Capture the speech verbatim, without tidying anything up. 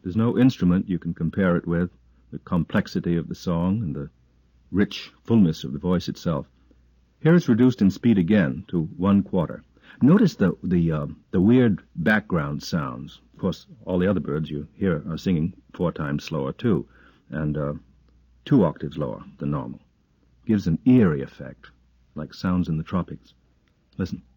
There's no instrument you can compare it with, the complexity of the song and the rich fullness of the voice itself. Here it's reduced in speed again to one quarter. Notice the the uh, the weird background sounds. Of course, all the other birds you hear are singing four times slower too, and uh, two octaves lower than normal. Gives an eerie effect, like sounds in the tropics. Listen.